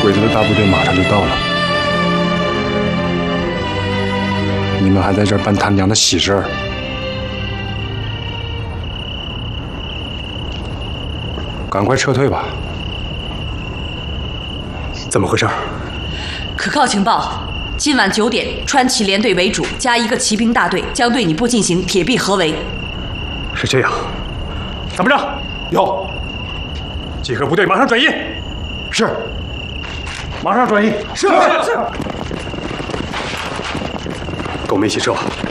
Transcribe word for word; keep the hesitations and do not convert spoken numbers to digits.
鬼子的大部队马上就到了，你们还在这儿办他娘的喜事儿？赶快撤退吧！ 怎么回事？ 可靠情报：今晚九点，川骑连队为主，加一个骑兵大队，将对你部进行铁壁合围。 是这样，参谋长，有。集合部队，马上转移。 是。 马上转移。 是是。 跟我们一起撤吧。